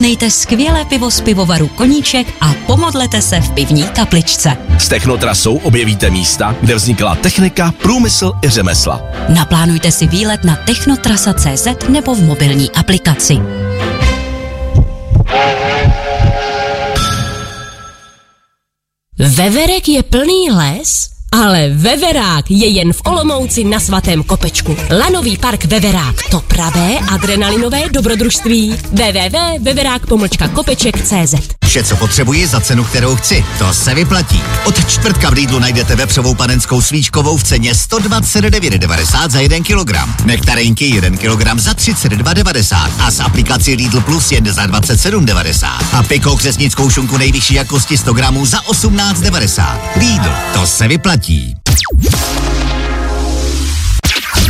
Ochutnejte skvělé pivo z pivovaru Koníček a pomodlete se v pivní kapličce. S Technotrasou objevíte místa, kde vznikla technika, průmysl i řemesla. Naplánujte si výlet na technotrasa.cz nebo v mobilní aplikaci. Veverek je plný les, ale veverák je jen v Olomouci na Svatém Kopečku. Lanový park Veverák, to pravé adrenalinové dobrodružství. www.veverák-kopeček.cz. Vše, co potřebuji za cenu, kterou chci. To se vyplatí. Od čtvrtka v Lidlu najdete vepřovou panenskou svíčkovou v ceně 129,90 za 1 kilogram. Nektarinky 1 kilogram za 32,90 a z aplikací Lidl Plus jen za 27,90. A pikou křesnickou šunku nejvyšší jakosti 100 gramů za 18,90. Lidl, to se vyplatí.